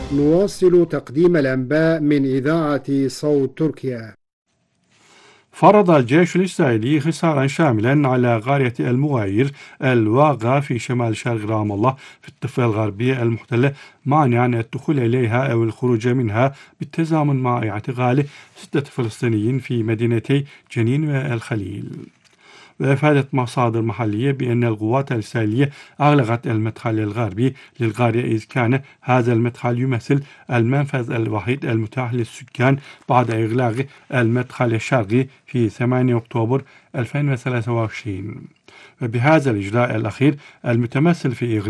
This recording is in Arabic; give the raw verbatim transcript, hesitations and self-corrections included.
نواصل تقديم الأنباء من إذاعة صوت تركيا. فرض الجيش الإسرائيلي حصارا شاملا على قرية المغاير الواقعة في شمال شرق رام الله في الضفة الغربية المحتلة، مانعا الدخول إليها أو الخروج منها بالتزامن مع اعتقال ستة فلسطينيين في مدينتي جنين والخليل. وأفادت مصادر محلية بأن القوات الإسرائيلية أغلقت المدخل الغربي للقرية، إذ كان هذا المدخل يمثل المنفذ الوحيد المتاح للسكان بعد إغلاق المدخل الشرقي في ثمانية أكتوبر ألفين وثلاثة وعشرين. وبهذا الإجراء الأخير المتمثل في إغلاق